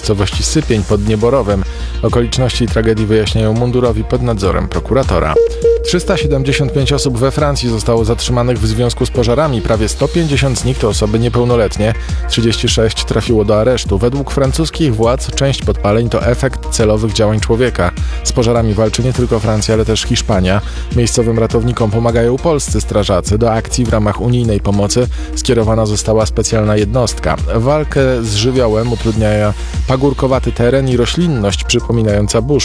miejscowości Sypień pod Nieborowem. Okoliczności tragedii wyjaśniają mundurowi pod nadzorem prokuratora. 375 osób we Francji zostało zatrzymanych w związku z pożarami. Prawie 150 z nich to osoby niepełnoletnie. 36 trafiło do aresztu. Według francuskich władz część podpaleń to efekt celowych działań człowieka. Z pożarami walczy nie tylko Francja, ale też Hiszpania. Miejscowym ratownikom pomagają polscy strażacy. Do akcji w ramach unijnej pomocy skierowana została specjalna jednostka. Walkę z żywiołem utrudniają pagórkowaty teren i roślinność przypominająca burz.